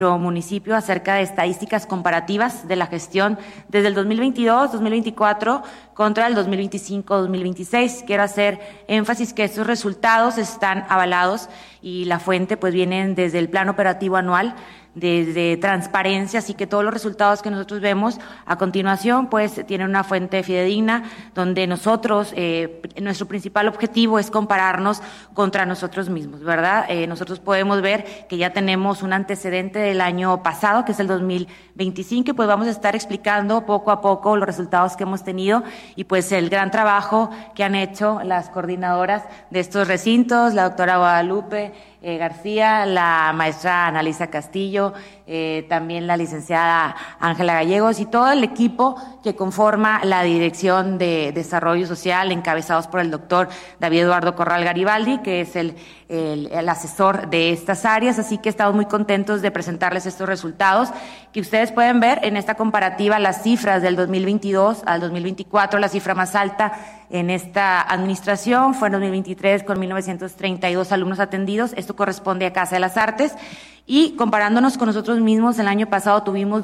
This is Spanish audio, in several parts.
municipio acerca de estadísticas comparativas de la gestión desde el 2022-2024 contra el 2025-2026. Quiero hacer énfasis que estos resultados están avalados y la fuente pues vienen desde el plan operativo anual, desde transparencia, así que todos los resultados que nosotros vemos a continuación pues tienen una fuente fidedigna donde nosotros, nuestro principal objetivo es compararnos contra nosotros mismos, ¿verdad? Nosotros podemos ver que ya tenemos un antecedente del año pasado, que es el 2025, y pues vamos a estar explicando poco a poco los resultados que hemos tenido y pues el gran trabajo que han hecho las coordinadoras de estos recintos, la doctora Guadalupe García, la maestra Analisa Castillo, también la licenciada Ángela Gallegos y todo el equipo que conforma la Dirección de Desarrollo Social, encabezados por el doctor David Eduardo Corral Garibaldi, que es el asesor de estas áreas. Así que estamos muy contentos de presentarles estos resultados, que ustedes pueden ver en esta comparativa las cifras del 2022 al 2024. La cifra más alta en esta administración fue en 2023 con 1,932 alumnos atendidos. Esto corresponde a Casa de las Artes. Y comparándonos con nosotros mismos, el año pasado tuvimos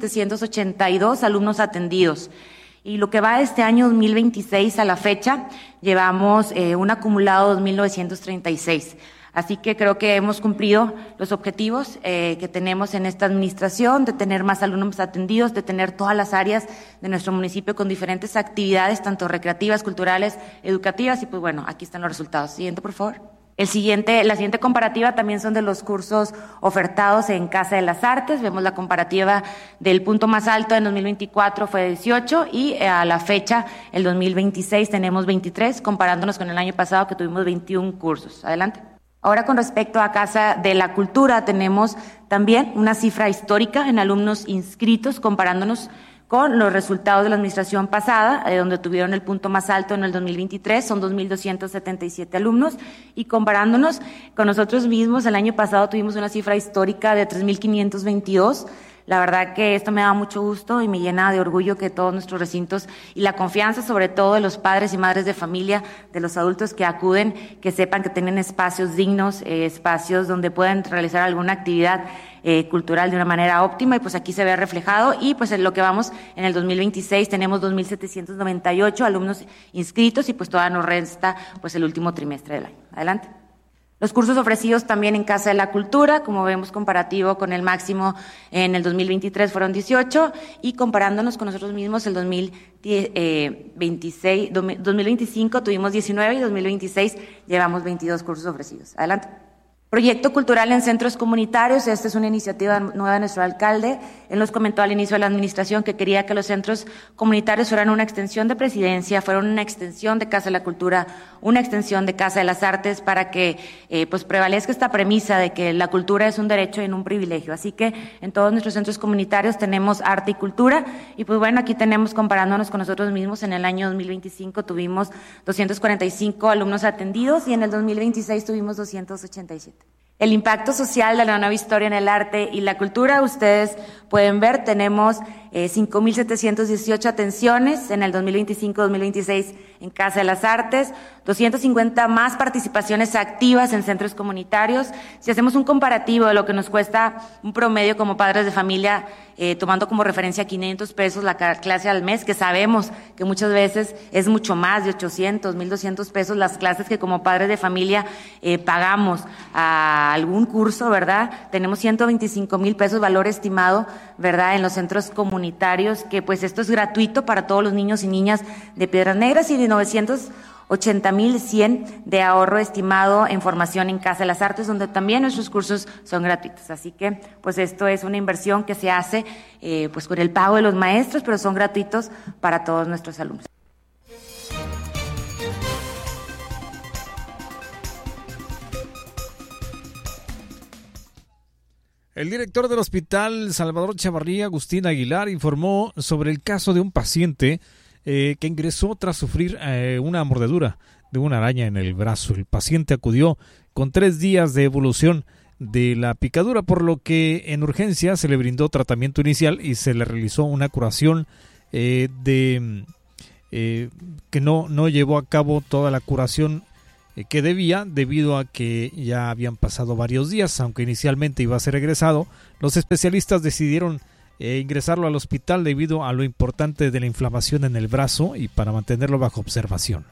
2,782 alumnos atendidos. Y lo que va de este año 2026 a la fecha, llevamos un acumulado de 2,936. Así que creo que hemos cumplido los objetivos que tenemos en esta administración, de tener más alumnos atendidos, de tener todas las áreas de nuestro municipio con diferentes actividades, tanto recreativas, culturales, educativas, y pues bueno, aquí están los resultados. Siguiente, por favor. La siguiente comparativa también son de los cursos ofertados en Casa de las Artes. Vemos la comparativa del punto más alto en 2024 fue 18 y a la fecha, el 2026, tenemos 23, comparándonos con el año pasado que tuvimos 21 cursos. Adelante. Ahora, con respecto a Casa de la Cultura, tenemos también una cifra histórica en alumnos inscritos, comparándonos con los resultados de la administración pasada, donde tuvieron el punto más alto en el 2023, son 2,277 alumnos, y comparándonos con nosotros mismos, el año pasado tuvimos una cifra histórica de 3,522. La verdad que esto me da mucho gusto y me llena de orgullo que todos nuestros recintos y la confianza sobre todo de los padres y madres de familia, de los adultos que acuden, que sepan que tienen espacios dignos, espacios donde pueden realizar alguna actividad cultural de una manera óptima, y pues aquí se ve reflejado. Y pues en lo que vamos en el 2026 tenemos 2,798 alumnos inscritos y pues todavía nos resta pues el último trimestre del año. Adelante. Los cursos ofrecidos también en Casa de la Cultura, como vemos comparativo con el máximo en el 2023 fueron 18, y comparándonos con nosotros mismos el 2025 tuvimos 19 y 2026 llevamos 22 cursos ofrecidos. Adelante. Proyecto cultural en centros comunitarios. Esta es una iniciativa nueva de nuestro alcalde. Él nos comentó al inicio de la administración que quería que los centros comunitarios fueran una extensión de Presidencia, fueran una extensión de Casa de la Cultura, una extensión de Casa de las Artes, para que pues prevalezca esta premisa de que la cultura es un derecho y no un privilegio. Así que en todos nuestros centros comunitarios tenemos arte y cultura, y pues bueno, aquí tenemos, comparándonos con nosotros mismos, en el año 2025 tuvimos 245 alumnos atendidos y en el 2026 tuvimos 287. El impacto social de la nueva historia en el arte y la cultura, ustedes pueden ver, tenemos 5,718 atenciones en el 2025-2026 en Casa de las Artes, 250 más participaciones activas en centros comunitarios. Si hacemos un comparativo de lo que nos cuesta un promedio como padres de familia, tomando como referencia 500 pesos la clase al mes, que sabemos que muchas veces es mucho más de 800, 1,200 pesos las clases que como padres de familia pagamos a algún curso, ¿verdad? Tenemos 125,000 pesos valor estimado, ¿verdad?, en los centros comunitarios, que pues esto es gratuito para todos los niños y niñas de Piedras Negras, y de 980,100 de ahorro estimado en formación en Casa de las Artes, donde también nuestros cursos son gratuitos. Así que pues esto es una inversión que se hace pues con el pago de los maestros, pero son gratuitos para todos nuestros alumnos. El director del Hospital Salvador Chavarría, Agustín Aguilar, informó sobre el caso de un paciente que ingresó tras sufrir una mordedura de una araña en el brazo. El paciente acudió con 3 días de evolución de la picadura, por lo que en urgencia se le brindó tratamiento inicial y se le realizó una curación que no llevó a cabo toda la curación que debía, debido a que ya habían pasado varios días. Aunque inicialmente iba a ser egresado, los especialistas decidieron ingresarlo al hospital debido a lo importante de la inflamación en el brazo y para mantenerlo bajo observación.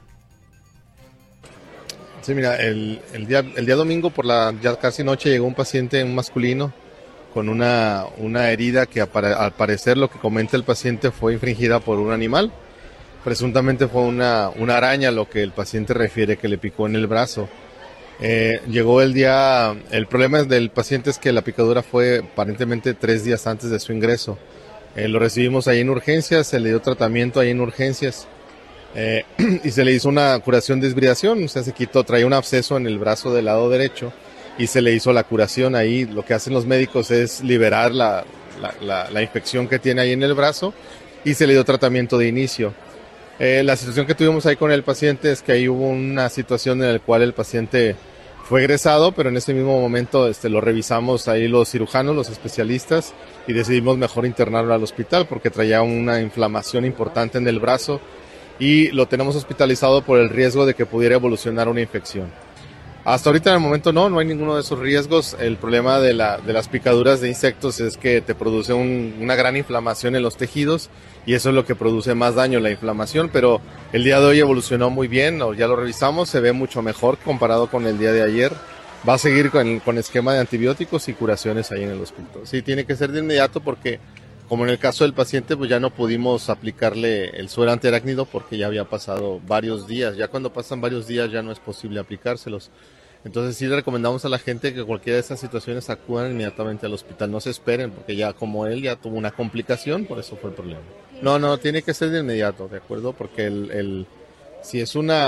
Sí, mira, el día domingo por la ya casi noche llegó un paciente, un masculino, con una herida que al parecer lo que comenta el paciente fue infringida por un animal. Presuntamente fue una araña lo que el paciente refiere que le picó en el brazo. Llegó el problema del paciente es que la picadura fue aparentemente 3 días antes de su ingreso. Lo recibimos ahí en urgencias, se le dio tratamiento ahí en urgencias. Y se le hizo una curación de desbridación, o sea, se quitó, traía un absceso en el brazo del lado derecho y se le hizo la curación ahí. Lo que hacen los médicos es liberar la infección que tiene ahí en el brazo y se le dio tratamiento de inicio. La situación que tuvimos ahí con el paciente es que ahí hubo una situación en la cual el paciente fue egresado, pero en ese mismo momento lo revisamos ahí los cirujanos, los especialistas, y decidimos mejor internarlo al hospital porque traía una inflamación importante en el brazo y lo tenemos hospitalizado por el riesgo de que pudiera evolucionar una infección. Hasta ahorita en el momento no hay ninguno de esos riesgos. El problema de las picaduras de insectos es que te produce una gran inflamación en los tejidos y eso es lo que produce más daño, la inflamación, pero el día de hoy evolucionó muy bien, ya lo revisamos, se ve mucho mejor comparado con el día de ayer. Va a seguir con esquema de antibióticos y curaciones ahí en el hospital. Sí, tiene que ser de inmediato porque como en el caso del paciente, pues ya no pudimos aplicarle el suero antiarácnido porque ya había pasado varios días. Ya cuando pasan varios días ya no es posible aplicárselos. Entonces sí le recomendamos a la gente que cualquiera de esas situaciones acudan inmediatamente al hospital. No se esperen porque ya como él ya tuvo una complicación, por eso fue el problema. No, tiene que ser de inmediato, ¿de acuerdo? Porque si es un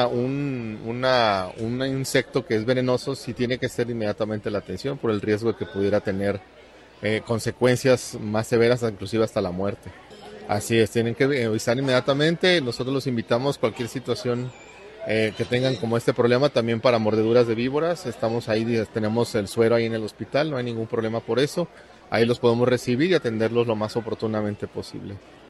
insecto que es venenoso, sí tiene que ser inmediatamente la atención por el riesgo de que pudiera tener consecuencias más severas, inclusive hasta la muerte. Así es, tienen que avisar inmediatamente. Nosotros los invitamos cualquier situación que tengan como este problema, también para mordeduras de víboras. Estamos ahí, tenemos el suero ahí en el hospital, no hay ningún problema por eso. Ahí los podemos recibir y atenderlos lo más oportunamente posible.